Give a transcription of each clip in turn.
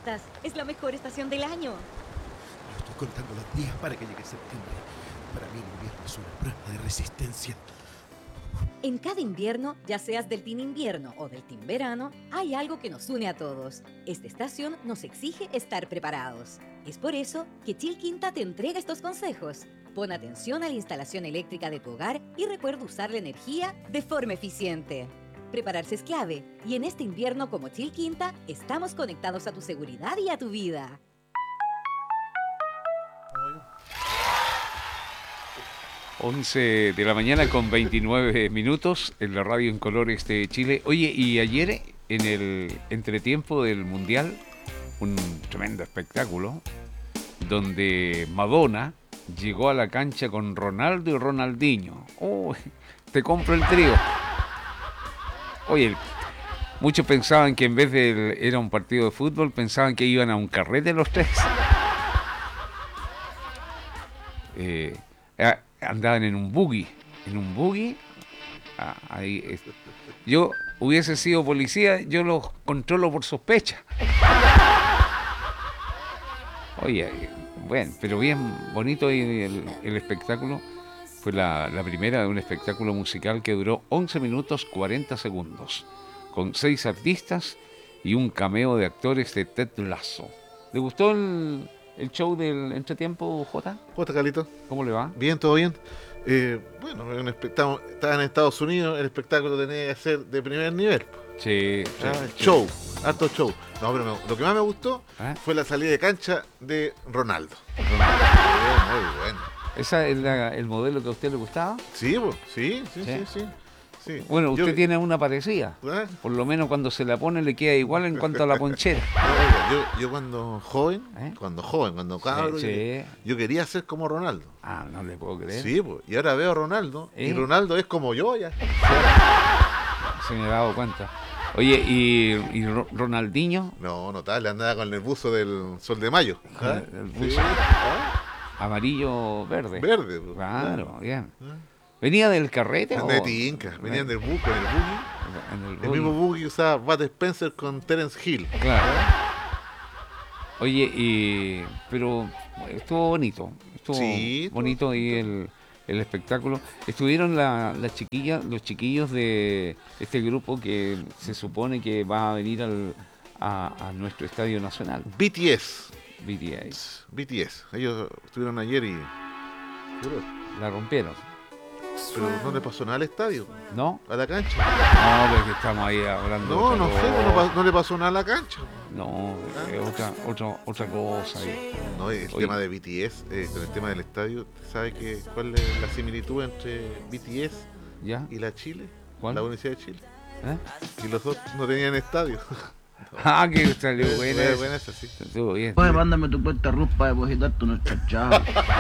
preguntas. Es la mejor estación del año. Yo estoy contando los días para que llegue septiembre. Para mí el invierno es una prueba de resistencia. En cada invierno, ya seas del team invierno o del team verano, hay algo que nos une a todos. Esta estación nos exige estar preparados. Es por eso que Chil Quinta te entrega estos consejos. Pon atención a la instalación eléctrica de tu hogar y recuerda usar la energía de forma eficiente. Prepararse es clave, y en este invierno como Chil Quinta, estamos conectados a tu seguridad y a tu vida. 11 de la mañana con 29 minutos en la radio en colores de Chile. Oye, y ayer en el entretiempo del Mundial, un tremendo espectáculo, donde Madonna llegó a la cancha con Ronaldo y Ronaldinho. Oh, te compro el trío. Oye, muchos pensaban que en vez de era un partido de fútbol, pensaban que iban a un carrete los tres. Andaban en un buggy. Ahí, yo hubiese sido policía, yo los controlo por sospecha. Oye, bueno, pero bien bonito el espectáculo. Fue la primera de un espectáculo musical que duró 11 minutos 40 segundos, con 6 artistas y un cameo de actores de Ted Lasso. ¿Le gustó el show del entretiempo, Jota? ¿Cómo está, Carlito? ¿Cómo le va? Bien, todo bien. Bueno, estaba en Estados Unidos, el espectáculo tenía que ser de primer nivel. Sí. Show, harto show. No, pero lo que más me gustó fue la salida de cancha de Ronaldo. Muy bueno. ¿Esa es el modelo que a usted le gustaba? Sí, sí. Bueno, usted tiene una parecida. Por lo menos cuando se la pone le queda igual en cuanto a la ponchera. No, yo cuando joven, cuando cabro, yo quería ser como Ronaldo. Ah, no le puedo creer. Sí, pues, y ahora veo a Ronaldo, y Ronaldo es como yo ya. Se me ha dado cuenta. Oye, ¿y Ronaldinho? No, notable, andaba con el buzo del Sol de Mayo. El buzo amarillo verde. Verde, pues. Claro, bien. ¿Venía del carrete? De Tinca, venían del buggy, el mismo buggy usaba Bud Spencer con Terence Hill. Claro. Oye, pero estuvo bonito. Bonito ahí el espectáculo. Estuvieron las chiquillas, los chiquillos de este grupo que se supone que va a venir a nuestro Estadio Nacional. BTS. Ellos estuvieron ayer y la rompieron. Pero no le pasó nada al estadio. ¿No? A la cancha. No, porque estamos ahí hablando. No le pasó nada a la cancha. No, otra cosa. No, el tema de BTS, con el tema del estadio, ¿sabe cuál es la similitud entre BTS y la Chile? ¿Cuál? La Universidad de Chile. Y los dos no tenían estadio. Ah, que salió buena esa, sí. Estuvo bien. Oye, mándame tu cuenta RUF para depositarte unos chachazos.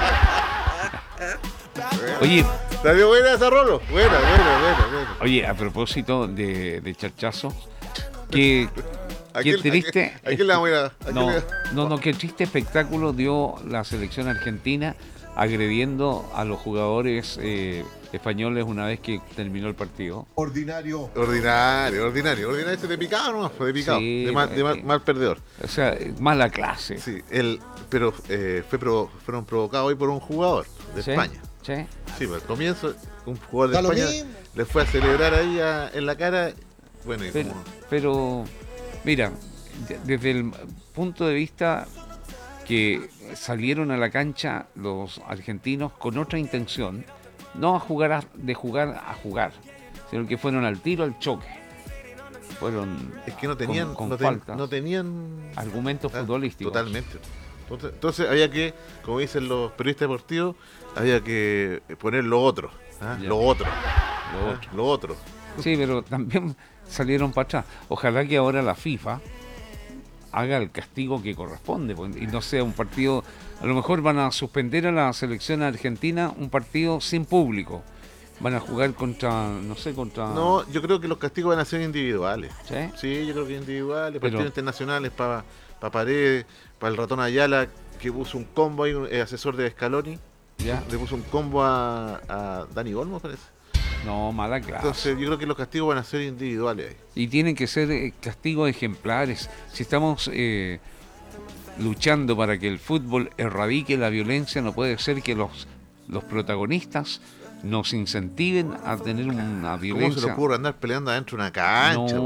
Oye, ¿salió buena esa, Rolo? Buena. Oye, a propósito de charchazo, qué triste. ¿A quién le vamos a ir No, qué triste espectáculo dio la selección argentina agrediendo a los jugadores españoles una vez que terminó el partido. Ordinario. Se te picaba nomás, fue de picado. Sí, de mal perdedor. O sea, mala clase. Sí, pero fueron provocados hoy por un jugador de España. Sí, pero al comienzo un jugador de España le fue a celebrar ahí en la cara. Bueno, pero mira, desde el punto de vista que salieron a la cancha los argentinos con otra intención, no de jugar a jugar, sino que fueron al tiro, al choque. Es que no tenían argumentos futbolísticos. Totalmente. Entonces había que, como dicen los periodistas deportivos, había que poner lo otro. Lo otro. Sí, pero también salieron para atrás. Ojalá que ahora la FIFA haga el castigo que corresponde y no sea un partido. A lo mejor van a suspender a la selección argentina un partido sin público. Van a jugar contra. No, yo creo que los castigos van a ser individuales. Sí, yo creo que individuales, partidos internacionales para Paredes, para el ratón Ayala, que puso un combo ahí, asesor de Scaloni. Le puso un combo a Dani Olmo, parece. No, mala clase. Entonces yo creo que los castigos van a ser individuales ahí. Y tienen que ser castigos ejemplares. Si estamos luchando para que el fútbol erradique la violencia. No puede ser que los protagonistas nos incentiven a tener una violencia. ¿Cómo se le ocurre andar peleando adentro de una cancha?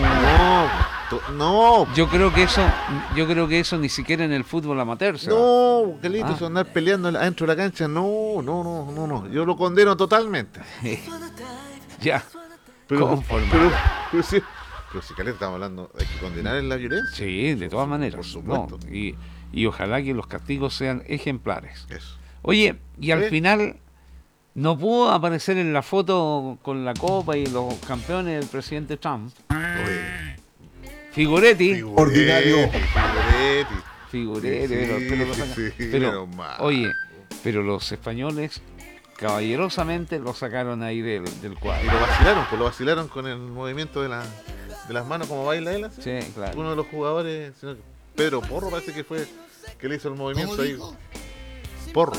No. Yo creo que eso ni siquiera en el fútbol amateur se da. No, qué lindo eso, andar peleando adentro de la cancha. No. Yo lo condeno totalmente. Ya. Pero si Caleta, estamos hablando, hay que condenar la violencia. Sí, de todas maneras. Por supuesto. No, y ojalá que los castigos sean ejemplares. Eso. Oye, y al final no pudo aparecer en la foto con la copa y los campeones del presidente Trump. Figuretti. Ordinario. Figuretti. Pero, oye, pero los españoles caballerosamente lo sacaron ahí del cuadro. Y lo vacilaron con el movimiento de las manos como baila él. ¿Así? Sí, claro. Uno de los jugadores, Pedro Porro, parece que fue que le hizo el movimiento ahí. Porro.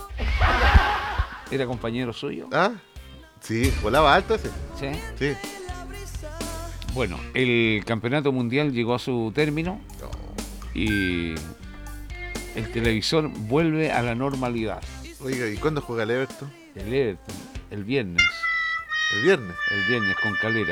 ¿Era compañero suyo? Ah, sí, volaba alto ese. Sí. Bueno, el campeonato mundial llegó a su término y el televisor vuelve a la normalidad. Oiga, ¿y cuándo juega el Everton? El Everton, el viernes. El viernes. El viernes con Calera.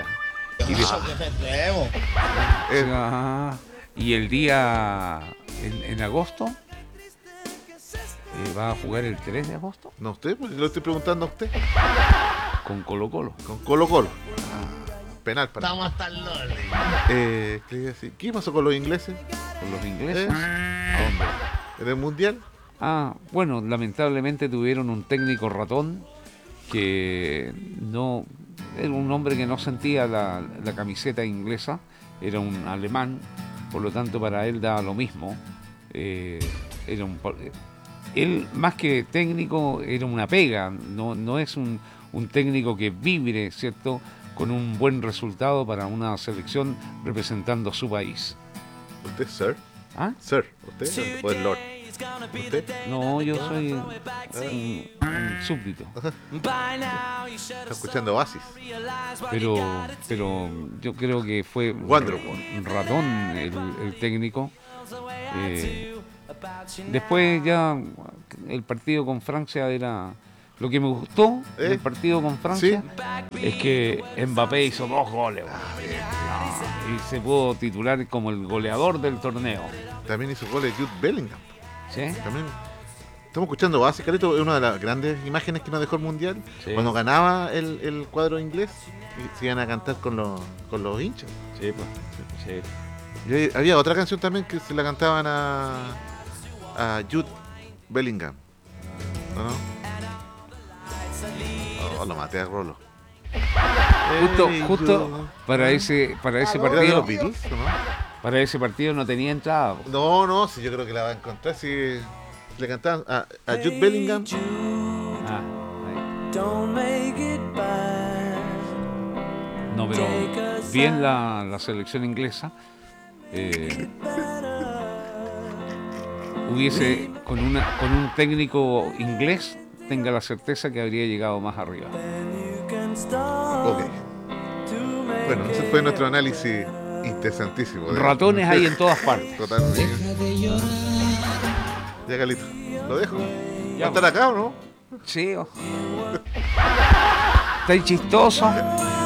Y el día en agosto va a jugar el 3 de agosto. No, usted, porque lo estoy preguntando a usted. Con Colo-Colo. Con Colo-Colo. Penal para. Vamos hasta el norte. ¿Qué pasó con los ingleses? ¿Con los ingleses? ¿A dónde? ¿En el mundial? Bueno, lamentablemente tuvieron un técnico ratón que no era un hombre que no sentía la camiseta inglesa, era un alemán, por lo tanto para él daba lo mismo. Él más que técnico era una pega, no es un técnico que vibre, ¿cierto?, con un buen resultado para una selección representando su país. ¿Usted, sir? Sir, ¿usted o el lord? ¿Usted? No, yo soy un súbdito. Está escuchando Oasis. Pero yo creo que fue un ratón el técnico. Después ya el partido con Francia era... Lo que me gustó del partido con Francia es que Mbappé hizo 2 goles. Y se pudo titular como el goleador del torneo. También hizo goles Jude Bellingham. ¿Sí? También estamos escuchando Oasis, Carito, es una de las grandes imágenes que nos dejó el Mundial. Sí. Cuando ganaba el cuadro inglés, se iban a cantar con los hinchas. Sí, pues. Sí. Y había otra canción también que se la cantaban a Jude Bellingham. ¿No? Lo maté a Rolo. Justo para ese partido. ¿Era de los Beatles, o no? Para ese partido no tenía entrada. No, sí, yo creo que la va a encontrar. Si le cantaban a Jude Bellingham. No, pero bien la selección inglesa hubiese con un técnico inglés, tenga la certeza que habría llegado más arriba. Ok. Bueno, ese fue nuestro análisis interesantísimo. Ratones hay en todas partes. Totalmente. Ya, Calito, lo dejo. ¿Va a estar acá o no? Sí. Está chistoso.